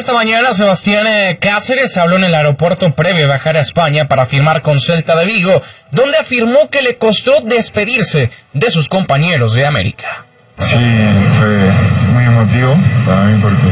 esta mañana Sebastián Cáceres habló en el aeropuerto previo a viajar a España para firmar con Celta de Vigo, donde afirmó que le costó despedirse de sus compañeros de América. Sí, fue muy emotivo para mí porque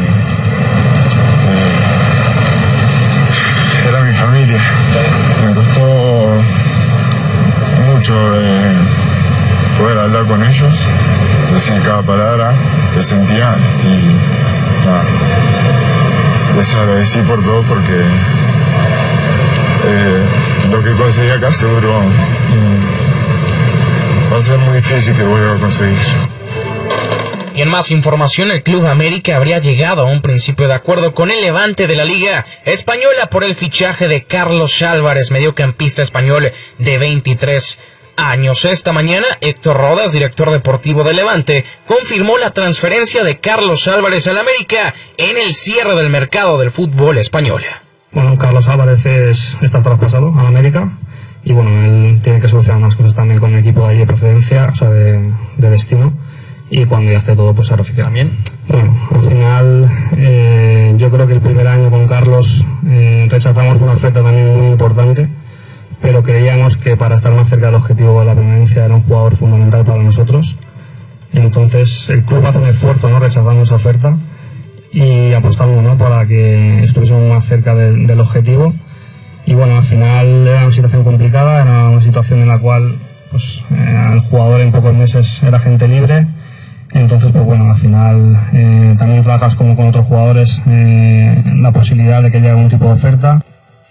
era mi familia. Me costó mucho poder hablar con ellos, decir cada palabra que sentía y nada, les agradecí por todo porque lo que conseguí acá seguro va a ser muy difícil que vuelva a conseguir. Y en más información, el Club América habría llegado a un principio de acuerdo con el Levante de la Liga Española por el fichaje de Carlos Álvarez, mediocampista español de 23 años. Esta mañana, Héctor Rodas, director deportivo de Levante, confirmó la transferencia de Carlos Álvarez al América en el cierre del mercado del fútbol español. Bueno, Carlos Álvarez está traspasado a América y bueno, él tiene que solucionar unas cosas también con el equipo de allí de procedencia, o sea, de destino. Y cuando ya esté todo, pues se refiere también. Bueno, al final, yo creo que el primer año con Carlos rechazamos una oferta también muy importante, pero creíamos que para estar más cerca del objetivo de la permanencia era un jugador fundamental para nosotros. Entonces, el club hace un esfuerzo, ¿no?, rechazando esa oferta y apostando, ¿no?, para que estuviésemos más cerca del objetivo. Y bueno, al final era una situación complicada, era una situación en la cual pues, el jugador en pocos meses era agente libre. Entonces, pues bueno, al final también trabajas como con otros jugadores la posibilidad de que llegue algún tipo de oferta.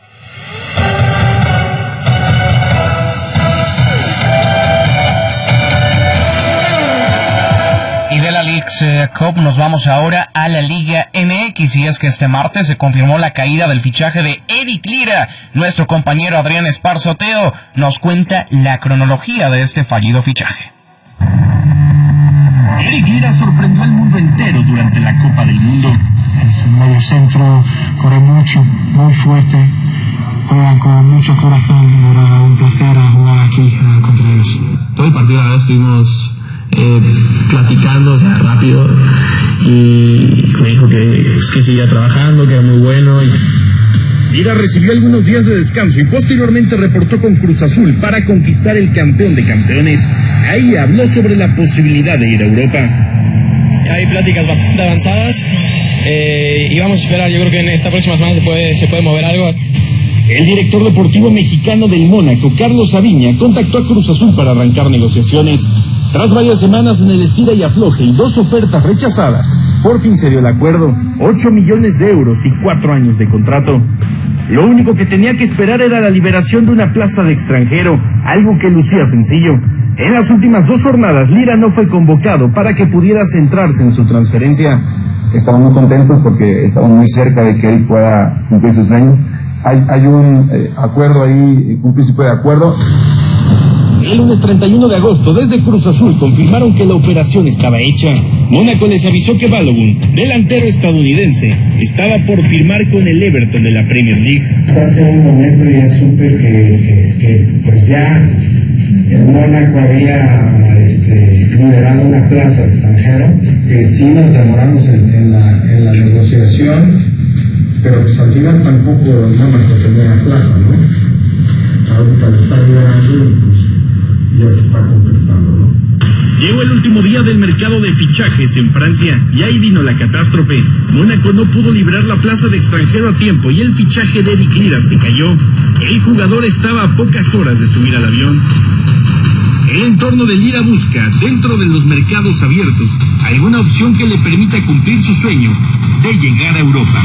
Y de la Leagues Cup nos vamos ahora a la Liga MX, y es que este martes se confirmó la caída del fichaje de Eric Lira. Nuestro compañero Adrián Esparzoteo nos cuenta la cronología de este fallido fichaje. Eric Lira sorprendió al mundo entero durante la Copa del Mundo. Es el medio centro, corre mucho, muy fuerte, juegan con mucho corazón. Era un placer jugar aquí contra ellos. Todo el partido, la verdad, estuvimos platicando, o sea, rápido, y me dijo que seguía trabajando, que era muy bueno. Lira recibió algunos días de descanso y posteriormente reportó con Cruz Azul para conquistar el campeón de campeones. Ahí habló sobre la posibilidad de ir a Europa. Hay pláticas bastante avanzadas y vamos a esperar. Yo creo que en esta próxima semana se puede mover algo. El director deportivo mexicano del Mónaco, Carlos Saviña, contactó a Cruz Azul para arrancar negociaciones. Tras varias semanas en el estira y afloje y 2 ofertas rechazadas, por fin se dio el acuerdo: 8 millones de euros y 4 años de contrato. Lo único que tenía que esperar era la liberación de una plaza de extranjero, algo que lucía sencillo. En las últimas 2 jornadas, Lira no fue convocado para que pudiera centrarse en su transferencia. Estamos muy contentos porque estamos muy cerca de que él pueda cumplir su sueño. Hay un acuerdo ahí, un principio de acuerdo. El lunes 31 de agosto, desde Cruz Azul, confirmaron que la operación estaba hecha. Mónaco les avisó que Balogun, delantero estadounidense, estaba por firmar con el Everton de la Premier League. Hace un momento ya supe que pues ya el Mónaco había liberado una plaza extranjera, que sí nos demoramos en la negociación, pero pues al final tampoco el Mónaco tenía la plaza, ¿no? Ahorita le está liberando, pues ya se está completando, ¿no? Llegó el último día del mercado de fichajes en Francia y ahí vino la catástrofe. Mónaco no pudo liberar la plaza de extranjero a tiempo y el fichaje de Eric Lira se cayó. El jugador estaba a pocas horas de subir al avión. El entorno de Lira busca, dentro de los mercados abiertos, alguna opción que le permita cumplir su sueño de llegar a Europa.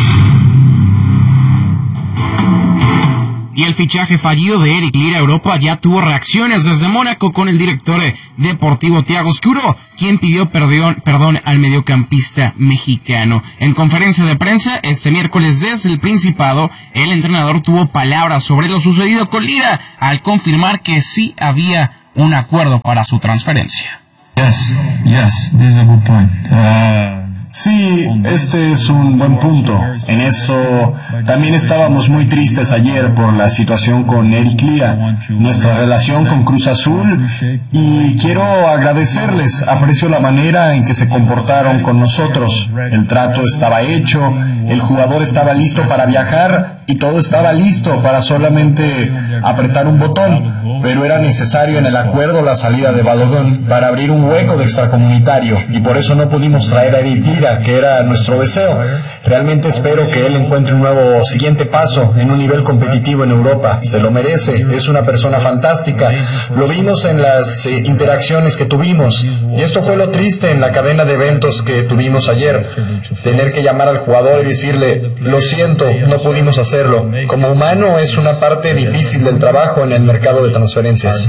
Y el fichaje fallido de Eric Lira a Europa ya tuvo reacciones desde Mónaco, con el director deportivo Thiago Escuro, quien pidió perdón al mediocampista mexicano. En conferencia de prensa este miércoles desde el Principado, el entrenador tuvo palabras sobre lo sucedido con Lira, al confirmar que sí había un acuerdo para su transferencia. Yes, this is a good point. Sí, este es un buen punto. En eso también estábamos muy tristes ayer por la situación con Eric Lira, nuestra relación con Cruz Azul, y quiero agradecerles. Aprecio la manera en que se comportaron con nosotros. El trato estaba hecho, el jugador estaba listo para viajar y todo estaba listo para solamente apretar un botón, pero era necesario en el acuerdo la salida de Balogun para abrir un hueco de extracomunitario, y por eso no pudimos traer a Eric Lira, que era nuestro deseo. Realmente espero que él encuentre un nuevo siguiente paso en un nivel competitivo en Europa. Se lo merece, es una persona fantástica. Lo vimos en las interacciones que tuvimos, y esto fue lo triste en la cadena de eventos que tuvimos ayer. Tener que llamar al jugador y decirle, lo siento, no pudimos hacerlo. Como humano es una parte difícil del trabajo en el mercado de transferencias.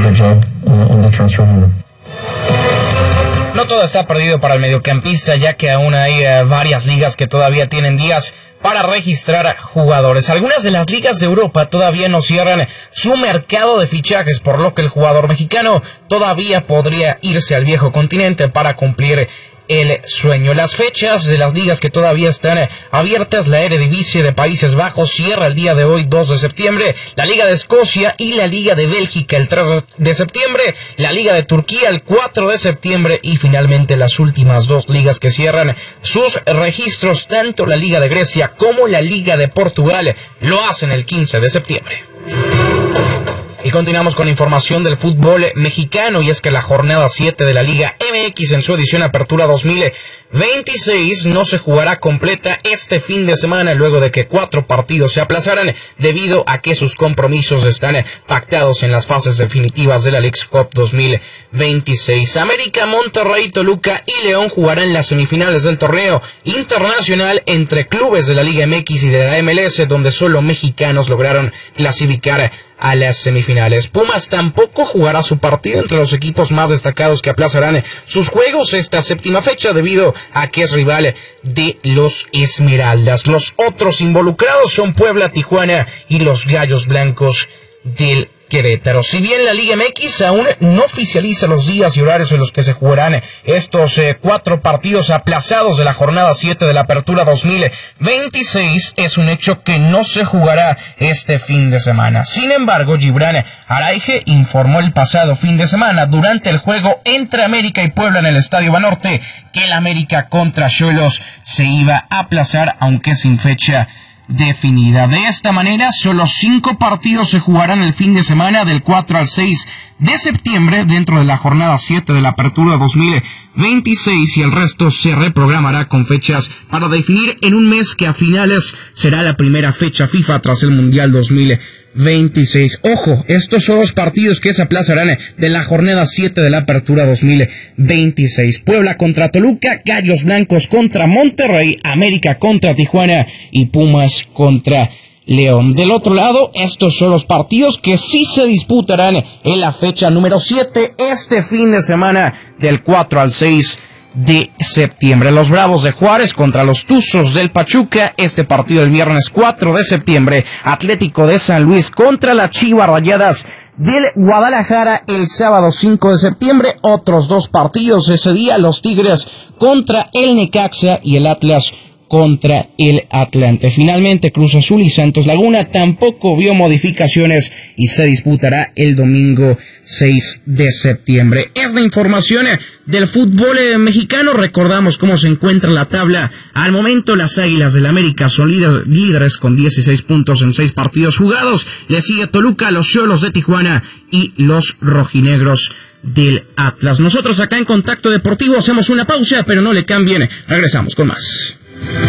No todo está perdido para el mediocampista, ya que aún hay varias ligas que todavía tienen días para registrar jugadores. Algunas de las ligas de Europa todavía no cierran su mercado de fichajes, por lo que el jugador mexicano todavía podría irse al viejo continente para cumplir el sueño. Las fechas de las ligas que todavía están abiertas: la Eredivisie de Países Bajos cierra el día de hoy, 2 de septiembre, la Liga de Escocia y la Liga de Bélgica el 3 de septiembre, la Liga de Turquía el 4 de septiembre y finalmente las últimas dos ligas que cierran sus registros, tanto la Liga de Grecia como la Liga de Portugal, lo hacen el 15 de septiembre. Y continuamos con información del fútbol mexicano, y es que la jornada 7 de la Liga MX en su edición Apertura 2026 no se jugará completa este fin de semana, luego de que 4 partidos se aplazaran debido a que sus compromisos están pactados en las fases definitivas de la Leagues Cup 2026. América, Monterrey, Toluca y León jugarán las semifinales del torneo internacional entre clubes de la Liga MX y de la MLS, donde solo mexicanos lograron clasificar a las semifinales. Pumas tampoco jugará su partido, entre los equipos más destacados que aplazarán sus juegos esta séptima fecha debido a que es rival de los Esmeraldas. Los otros involucrados son Puebla, Tijuana y los Gallos Blancos del Querétaro. Si bien la Liga MX aún no oficializa los días y horarios en los que se jugarán estos 4 partidos aplazados de la jornada 7 de la Apertura 2026, es un hecho que no se jugará este fin de semana. Sin embargo, Gibran Araige informó el pasado fin de semana durante el juego entre América y Puebla en el Estadio Banorte que el América contra Xolos se iba a aplazar, aunque sin fecha definida. De esta manera, solo 5 partidos se jugarán el fin de semana del 4 al 6 de septiembre dentro de la jornada 7 de la Apertura 2026, y el resto se reprogramará con fechas para definir en un mes que a finales será la primera fecha FIFA tras el Mundial 2026. Ojo, estos son los partidos que se aplazarán de la jornada 7 de la Apertura 2026. Puebla contra Toluca, Gallos Blancos contra Monterrey, América contra Tijuana y Pumas contra León. Del otro lado, estos son los partidos que sí se disputarán en la fecha número 7 este fin de semana del 4 al 6 de septiembre. Los Bravos de Juárez contra los Tuzos del Pachuca, este partido el viernes 4 de septiembre. Atlético de San Luis contra las Chivas Rayadas del Guadalajara el sábado 5 de septiembre. Otros 2 partidos ese día: los Tigres contra el Necaxa y el Atlas contra el Atlante. Finalmente, Cruz Azul y Santos Laguna tampoco vio modificaciones y se disputará el domingo 6 de septiembre. Es la información del fútbol mexicano. Recordamos cómo se encuentra la tabla. Al momento, las Águilas del América son líderes con 16 puntos en 6 partidos jugados. Le sigue Toluca, los Xolos de Tijuana y los Rojinegros del Atlas. Nosotros acá en Contacto Deportivo hacemos una pausa, pero no le cambien. Regresamos con más.